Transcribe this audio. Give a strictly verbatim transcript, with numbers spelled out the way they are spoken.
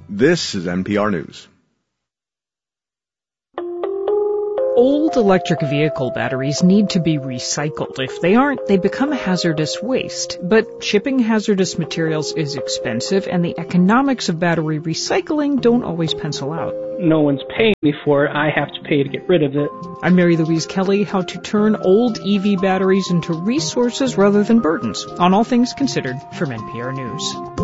This is N P R News. Old electric vehicle batteries need to be recycled. If they aren't, they become hazardous waste. But shipping hazardous materials is expensive, and the economics of battery recycling don't always pencil out. No one's paying me for it. I have to pay to get rid of it. I'm Mary Louise Kelly. How to turn old E V batteries into resources rather than burdens, on All Things Considered from N P R News.